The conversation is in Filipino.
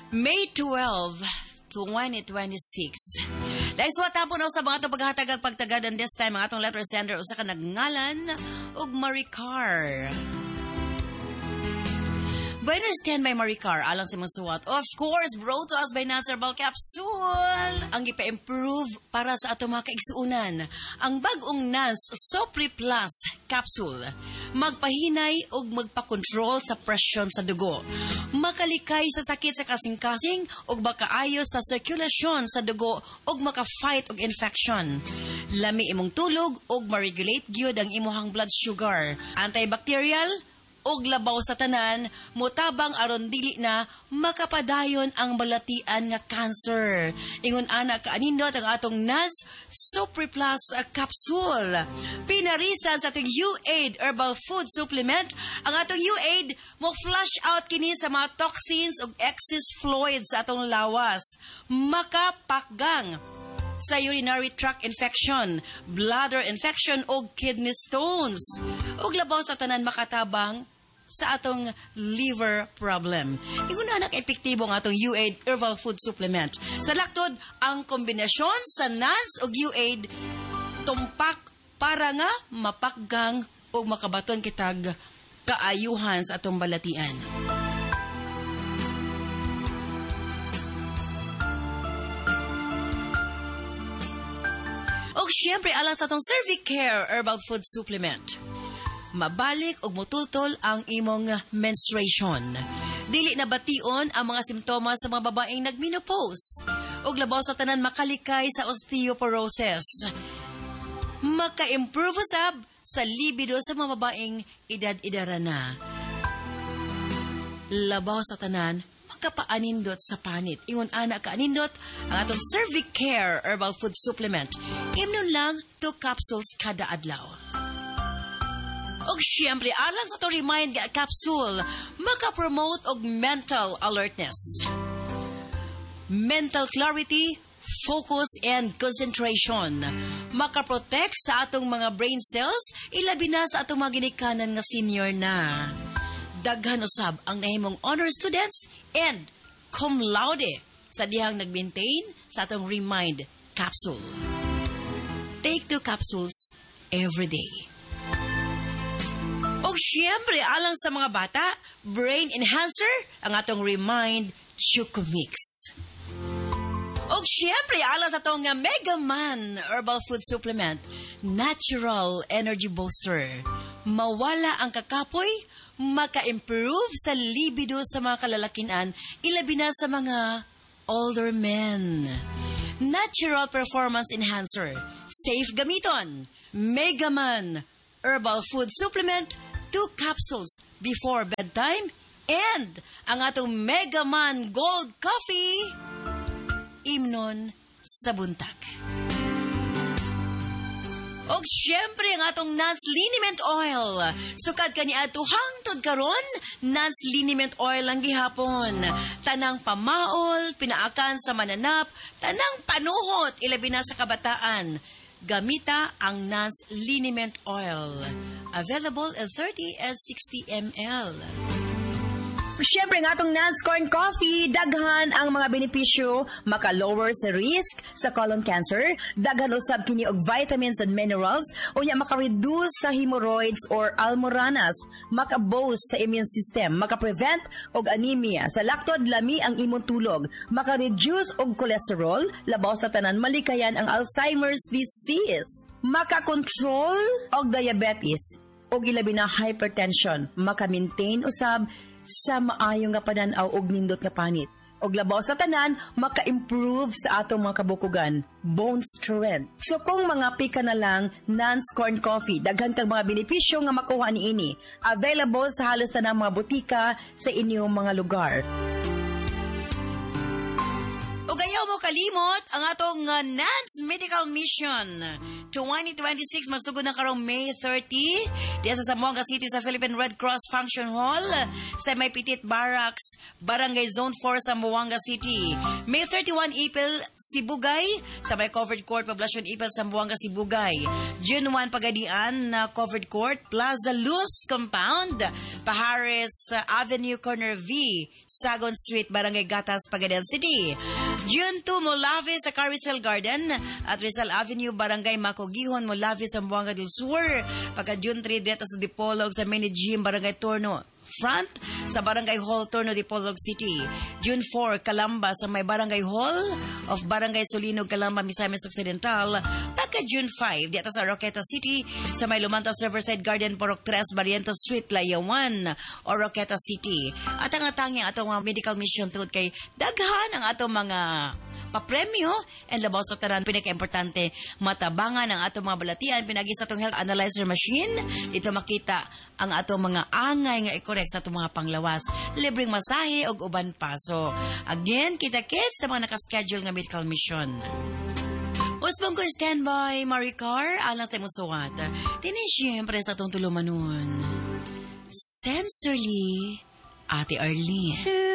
May 12, 2026. Dahil sa tapo na sa mga itong paghatagag pagtagad and this time, ang atong letter sender usa ka nagngalan og Maricar. Buenos stand by Maricar, alang si Mansuwat. Of course, brought to us by Nance Herbal Capsule. Ang ipa-improve para sa ato mga kaigsuunan. Ang bagong Nance Sopri Plus Capsule. Magpahinay o magpa-control sa presyon sa dugo. Makalikay sa sakit sa kasing-kasing o makaayo sa circulation sa dugo o maka-fight og infection. Lami imong tulog o ma-regulate gyud ang imuhang blood sugar. Antibacterial og labaw sa tanan, mutabang aron dili na makapadayon ang balatian nga cancer. Ingon ana kaanindot ang atong NAS Super Plus Capsule. Pinarisan sa atong U-Aid Herbal Food Supplement, ang atong U-Aid mo flush out kini sa mga toxins ug excess fluids sa atong lawas. Makapakgang sa urinary tract infection, bladder infection o kidney stones. Ug labaw sa tanan makatabang sa atong liver problem. Ingon na epektibo ng atong U-Aid Herbal Food Supplement. Sa laktod, ang kombinasyon sa NAS o U-Aid tumpak para nga mapakgang o makabaton kitag kaayuhan sa atong balatian. O siyempre, alang sa atong Cervicare Herbal Food Supplement. Mabalik og mutultol ang imong menstruation. Dili na bation ang mga simptomas sa mga babaeng nagmenopause. Og labaw sa tanan makalikay sa osteoporosis. Maka-improve usab sa libido sa mga babaeng edad-edara na. Labaw sa tanan makapaanindot sa panit. Ingon ana kaanindot ang atong Cervicare Herbal Food Supplement. Imnon lang 2 capsules kada adlaw. Og siyempre, alang sa to remind nga capsule, makapromote og mental alertness. Mental clarity, focus, and concentration. Makaprotect sa atong mga brain cells, ilabi na sa atong mga ginikanan nga senior na. Daghan usab ang nahimong honor students and cum laude sa dihang nag-maintain sa atong remind capsule. Take 2 capsules every day. O siyempre, alang sa mga bata, brain enhancer, ang atong Remind Choco Mix. O siyempre, alang sa itong Mega Man Herbal Food Supplement, natural energy booster. Mawala ang kakapoy, maka-improve sa libido sa mga kalalakinan, ilabi na sa mga older men. Natural performance enhancer, safe gamiton. Mega Man Herbal Food Supplement, 2 capsules before bedtime, and ang atong Mega Man Gold Coffee, imnon sa buntag. Og syempre ang atong Nance Liniment Oil. Sukad kani ato hangtod karon, Nance Liniment Oil ang gihapon. Tanang pamaol, pinaakan sa mananap, tanang panuhot, ilabi na sa kabataan. Gamita ang Nance Liniment Oil. Available in 30 and 60 ml. Siyempre nga itong Nance Corn Coffee, daghan ang mga benepisyo, maka-lower sa risk sa colon cancer, daghan usab kini og vitamins and minerals, unya maka-reduce sa hemorrhoids or almoranas, maka-boost sa immune system, maka-prevent og anemia, sa laktod lami ang imong tulog, maka-reduce og cholesterol, labaw sa tanan malikayan ang Alzheimer's disease, maka-control og diabetes, og ilabi na hypertension, maka-maintain usab sa maayong nga pananaw og nindot nga panit. Og labaw sa tanan, maka-improve sa atong mga kabukugan, bone strength. So kung mga pika na lang, Nance Corn Coffee, daghan kang mga benepisyo nga makuha niini. Available sa halos na mga butika sa inyong mga lugar. O ayaw mo kalimot ang atong NANS Medical Mission 2026 magsugod na karong May 30 diya sa Zamboanga City sa Philippine Red Cross Function Hall sa May Petit Barracks, Barangay Zone 4 Zamboanga City. May 31 Ipil Sibugay sa May Covered Court Poblacion Ipil Zamboanga Sibugay. June 1 Pagadian na Covered Court Plaza Luz Compound, Pahares Avenue Corner V, Sagon Street, Barangay Gatas, Pagadian City. June 2, Molave sa Carousel Garden at Rizal Avenue, Barangay Macogihon, Molave, Zamboanga del Sur. Pagka June 3, dito sa Dipolog sa Mini Gym, Barangay Torno Front sa Barangay Hall, Torno, Dipolog City. June 4, Calamba sa may Barangay Hall of Barangay Solinog, Calamba, Misamis Occidental. Pagka June 5, dito sa Roqueta City sa may Lumantas Riverside Garden, Porok 3, Barrientos Street, Layawan o Roqueta City. At ang atangi atong mga medical mission tungod kay daghan ang atong mga papremyo and labaw sa tanan pinaka-importante matabangan ang atong mga balatian pinagi sa atong health analyzer machine dito makita ang atong mga angay nga i-correct sa atong mga panglawas libreng masahe og uban pa. So again kita-kits sa mga nakaschedule nga medical mission. Usbong ko standby Maricar alang sa imong suwat. Tini siyempre sa atong tulumanon. Sensorily Ate Arlene.